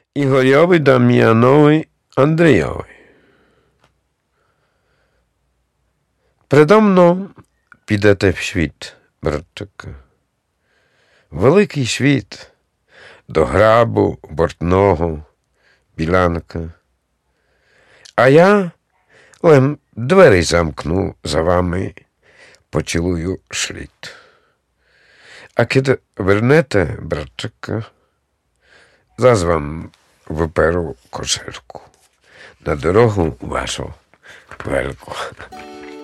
Ігорьові Дам'янові Андрійові. Предо мною підете в світ, братчику. Великий світ, до грабу бортного білянка. А я лем двері замкну за вами, поцілую шліт. А коли вернете, братчику, заз вам виперу кошельку на дорогу вашу велику.